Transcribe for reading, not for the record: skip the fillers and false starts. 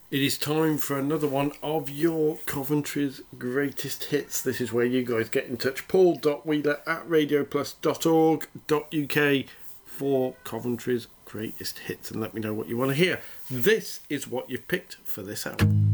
It is time for another one of your Coventry's greatest hits. This is where you guys get in touch. paul.wheeler@radioplus.org.uk for Coventry's greatest hits and let me know what you want to hear. This is what you've picked for this hour.